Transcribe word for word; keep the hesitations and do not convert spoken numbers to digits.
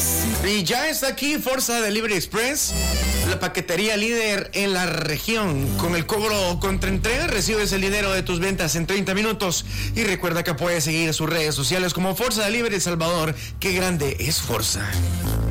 Y ya está aquí Forza Delivery Express, la paquetería líder en la región. Con el cobro contra entrega recibes el dinero de tus ventas en treinta minutos. Y recuerda que puedes seguir sus redes sociales como Forza Delivery Salvador. ¡Qué grande es Forza!